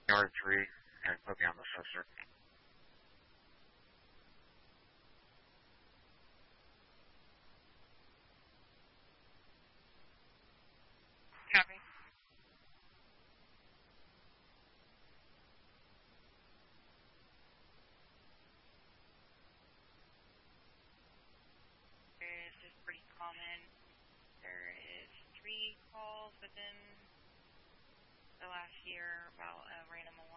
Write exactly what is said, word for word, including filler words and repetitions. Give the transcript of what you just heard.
Yard three, and put me on the sister. Copy. This is pretty common. There is three calls within the last year about a random